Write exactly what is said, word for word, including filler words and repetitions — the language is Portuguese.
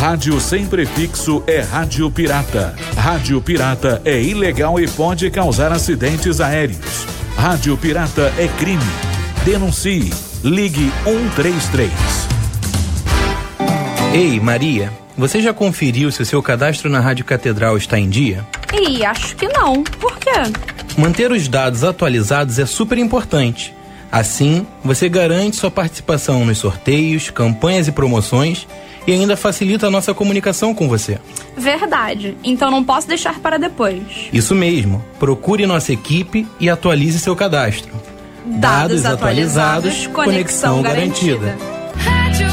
Rádio sem prefixo é rádio pirata. Rádio pirata é ilegal e pode causar acidentes aéreos. Rádio pirata é crime. Denuncie. Ligue um três três. Ei, Maria, você já conferiu se o seu cadastro na Rádio Catedral está em dia? Ih, acho que não. Por quê? Manter os dados atualizados é super importante. Assim, você garante sua participação nos sorteios, campanhas e promoções e ainda facilita a nossa comunicação com você. Verdade. Então não posso deixar para depois. Isso mesmo. Procure nossa equipe e atualize seu cadastro. Dados, Dados atualizados, atualizados, conexão, conexão garantida. garantida.